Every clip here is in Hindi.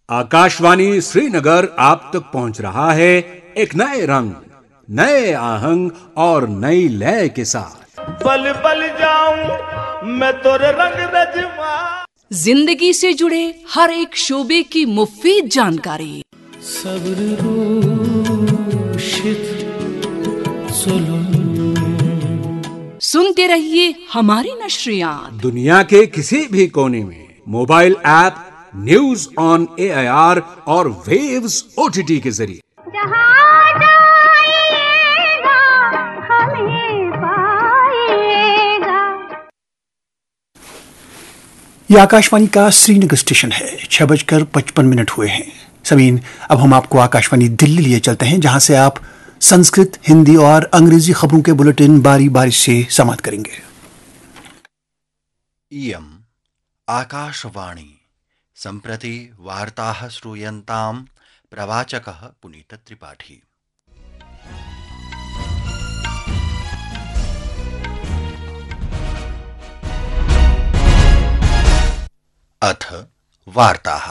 आकाशवाणी श्रीनगर आप तक पहुंच रहा है एक नए रंग, नए आहंग और नई लय के साथ। बल बल जाऊं मैं तोरे रंग रजवा। जिंदगी से जुड़े हर एक शोबे की मुफीद जानकारी, सब्र रोशित जुल्म। सुनते रहिए हमारी नशरियात। दुनिया के किसी भी कोने में mobile app, news on AIR और वेव्स OTT के जरिए जहाँ जाइएगा हमें पाइएगा। ये आकाशवाणी का श्रीनगर स्टेशन है। 6:55 हुए हैं। समीन, अब हम आपको आकाशवाणी दिल्ली लिए चलते हैं, जहां से आप संस्कृत, हिंदी और अंग्रेजी खबरों के बुलेटिन बारी बारी से समाप्त करेंगे। इयम् आकाशवाणी। सम्प्रति वार्ताः श्रूयन्ताम्। प्रवाचकः पुनीत त्रिपाठी। अथ वार्ताः।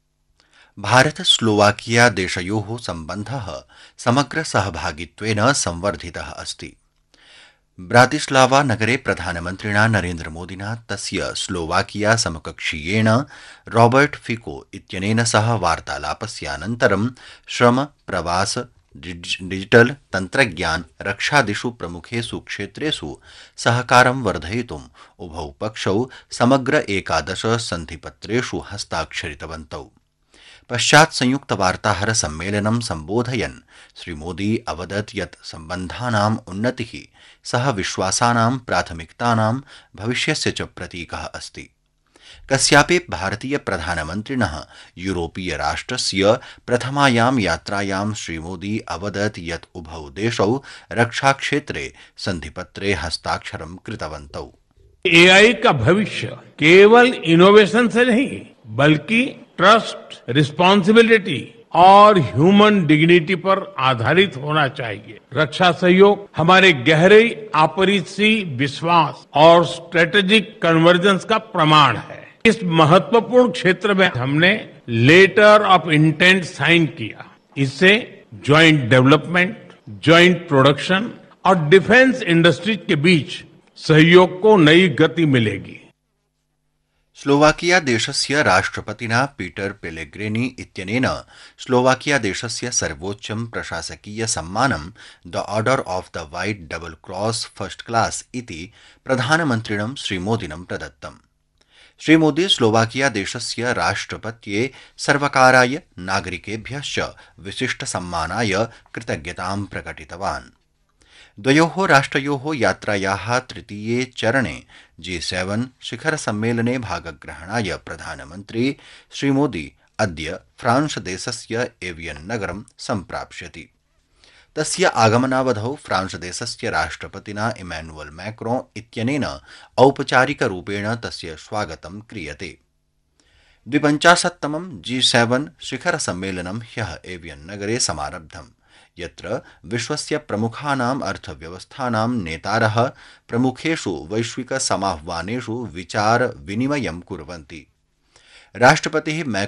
भारत स्लोवाकिया देशयोः सम्बन्धः समग्र सहभागित्वेन संवर्धितः अस्ति। ब्रातिस्लावा नगरे प्रधानमन्त्रिणा नरेन्द्र मोदिना तस्य स्लोवाकिया समकक्षीयेण रॉबर्ट फिको इत्यनेन सह वार्तालापस्यानन्तरं श्रम, प्रवास, डिजिटल, तन्त्रज्ञान, रक्षादिषु प्रमुखेषु क्षेत्रेषु सहकारं वर्धयितुम् उभौ पक्षौ समग्र 11 सन्धिपत्रेषु हस्ताक्षरितवन्तौ। पश्चात् संयुक्त वार्ताहर सम्मेलनं सम्बोधयन् श्रीमोदी अवदत् यत् सम्बन्धानाम् उन्नतिः सह विश्वासानां प्राथमिकतानां भविष्यस्य च प्रतीकः अस्ति। कस्यापि भारतीय प्रधानमन्त्रिणः यूरोपीय राष्ट्रस्य प्रथमायां यात्रायां श्रीमोदी अवदत् यत् उभौ देशौ रक्षाक्षेत्रे सन्धिपत्रे हस्ताक्षरं कृतवन्तौ। AI का भविष्य केवल इनोवेशन से नहीं बल्कि ट्रस्ट, रिस्पॉन्सिबिलिटी और ह्यूमन डिग्निटी पर आधारित होना चाहिए। रक्षा सहयोग हमारे गहरे आपसी विश्वास और स्ट्रेटेजिक कन्वर्जेंस का प्रमाण है। इस महत्वपूर्ण क्षेत्र में हमने लेटर ऑफ इंटेंट साइन किया। इससे ज्वाइंट डेवलपमेंट, ज्वाइंट प्रोडक्शन और डिफेंस इंडस्ट्रीज के बीच सहयोग को नई गति मिलेगी। स्लोवाकिया देशस्य राष्ट्रपतिना पीटर पेलेग्रिनी इत्यनेन स्लोवाकिया देशस्य सर्वोच्चं प्रशासकीय सम्मानं the order of the white double cross first class इति प्रधानमन्त्रिणं श्रीमोदिनं प्रदत्तम्। श्रीमोदी स्लोवाकिया देशस्य राष्ट्रपत्ये सर्वकाराय, नागरिकेभ्यश्च विशिष्टसम्मानाय कृतज्ञतां प्रकटितवान्। द्वयोः राष्ट्रयोः यात्रायाः तृतीये चरणे G7 शिखर सम्मेलने भागग्रहणाय प्रधानमन्त्री श्रीमोदी अद्य फ्रांस देशस्य एवियन नगरं सम्प्राप्स्यति। तस्य आगमनावधौ फ्रांस देशस्य राष्ट्रपतिना इमैनुअल मैक्रों इत्यनेन औपचारिकरूपेण तस्य स्वागतं क्रियते। 52तमं G7 शिखर सम्मेलनं ह्यः एवियन नगरे समारब्धम्, यत्र विश्वस्य प्रमुखानाम् अर्थव्यवस्थानां नेतारः प्रमुखेषु वैश्विक समाह्वानेषु विचार विनिमयं कुर्वन्ति। राष्ट्रपतिः